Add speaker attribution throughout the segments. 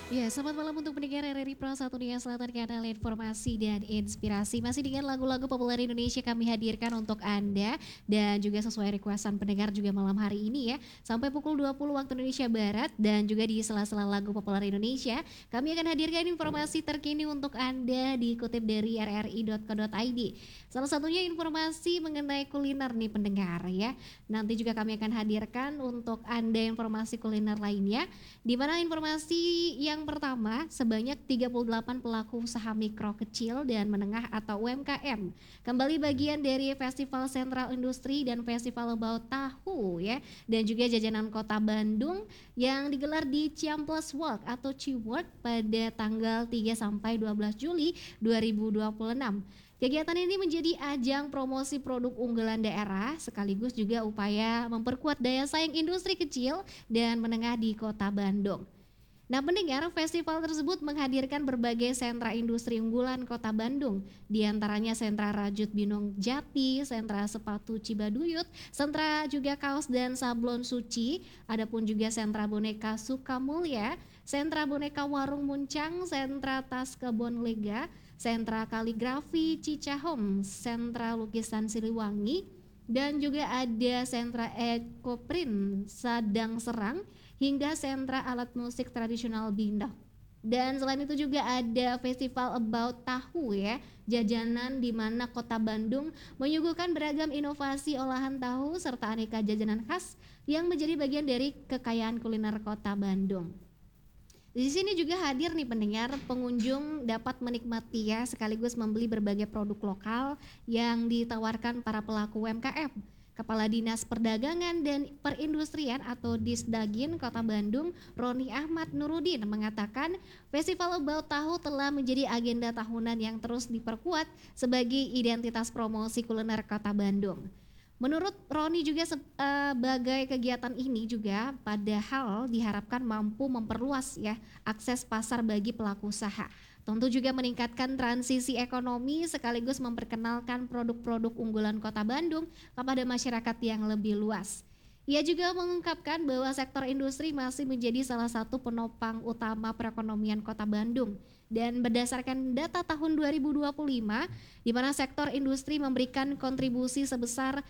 Speaker 1: Ya, selamat malam untuk pendengar RRI Pro 1 Dunia Selatan, kanal informasi dan inspirasi. Masih dengan lagu-lagu populer Indonesia kami hadirkan untuk Anda dan juga sesuai requestan pendengar juga malam hari ini ya. Sampai pukul 20 waktu Indonesia Barat dan juga di sela-sela lagu populer Indonesia, kami akan hadirkan informasi terkini untuk Anda dikutip dari rri.co.id. Salah satunya informasi mengenai kuliner nih pendengar ya. Nanti juga kami akan hadirkan untuk Anda informasi kuliner lainnya, di mana informasi yang pertama, sebanyak 38 pelaku usaha mikro kecil dan menengah atau UMKM kembali bagian dari Festival Sentral Industri dan Festival About Tahu ya, dan juga jajanan Kota Bandung yang digelar di Ciamplas Walk atau Ciwalk pada tanggal 3 sampai 12 Juli 2026. Kegiatan ini menjadi ajang promosi produk unggulan daerah sekaligus juga upaya memperkuat daya saing industri kecil dan menengah di Kota Bandung. Nah, pendengar, festival tersebut menghadirkan berbagai sentra industri unggulan Kota Bandung, di antaranya sentra rajut Binong Jati, sentra sepatu Cibaduyut, sentra juga kaos dan sablon Suci, adapun juga sentra boneka Sukamulya, sentra boneka Warung Muncang, sentra tas Kebon Lega, sentra kaligrafi Cicahom, sentra lukisan Siliwangi, dan juga ada sentra Ekoprint Sadang Serang hingga sentra alat musik tradisional Bindok. Dan selain itu juga ada festival About Tahu ya, jajanan di mana Kota Bandung menyuguhkan beragam inovasi olahan tahu serta aneka jajanan khas yang menjadi bagian dari kekayaan kuliner Kota Bandung. Di sini juga hadir nih pendengar, pengunjung dapat menikmati ya sekaligus membeli berbagai produk lokal yang ditawarkan para pelaku UMKM. Kepala Dinas Perdagangan dan Perindustrian atau Disdagin Kota Bandung, Roni Ahmad Nurudin mengatakan Festival About Tahu telah menjadi agenda tahunan yang terus diperkuat sebagai identitas promosi kuliner Kota Bandung. Menurut Roni juga sebagai kegiatan ini juga padahal diharapkan mampu memperluas ya akses pasar bagi pelaku usaha. Tentu juga meningkatkan transisi ekonomi sekaligus memperkenalkan produk-produk unggulan Kota Bandung kepada masyarakat yang lebih luas. Ia juga mengungkapkan bahwa sektor industri masih menjadi salah satu penopang utama perekonomian Kota Bandung. Dan berdasarkan data tahun 2025, di mana sektor industri memberikan kontribusi sebesar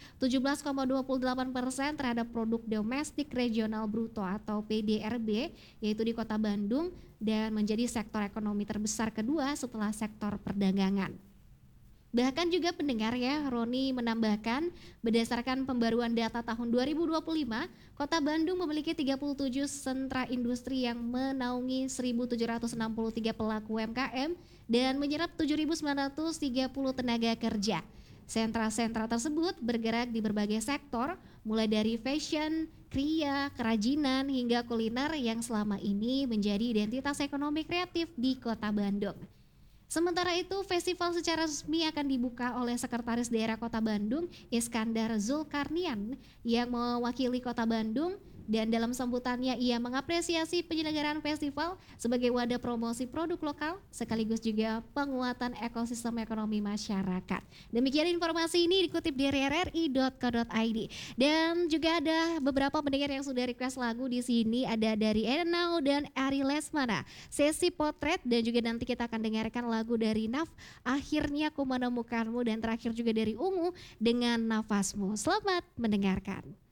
Speaker 1: 17,28% terhadap produk domestik regional bruto atau PDRB, yaitu di Kota Bandung, dan menjadi sektor ekonomi terbesar kedua setelah sektor perdagangan. Bahkan juga pendengar ya, Roni menambahkan berdasarkan pembaruan data tahun 2025, Kota Bandung memiliki 37 sentra industri yang menaungi 1.763 pelaku UMKM dan menyerap 7.930 tenaga kerja. Sentra-sentra tersebut bergerak di berbagai sektor, mulai dari fashion, kria, kerajinan, hingga kuliner yang selama ini menjadi identitas ekonomi kreatif di Kota Bandung. Sementara itu, festival secara resmi akan dibuka oleh Sekretaris Daerah Kota Bandung, Iskandar Zulkarnian, yang mewakili Kota Bandung, dan dalam sambutannya ia mengapresiasi penyelenggaraan festival sebagai wadah promosi produk lokal sekaligus juga penguatan ekosistem ekonomi masyarakat. Demikian informasi ini dikutip dari rri.co.id. Dan juga ada beberapa pendengar yang sudah request lagu di sini, ada dari Enau dan Ari Lesmana, sesi potret, dan juga nanti kita akan dengarkan lagu dari Naf, Akhirnya Ku Menemukanmu, dan terakhir juga dari Ungu dengan Nafasmu. Selamat mendengarkan.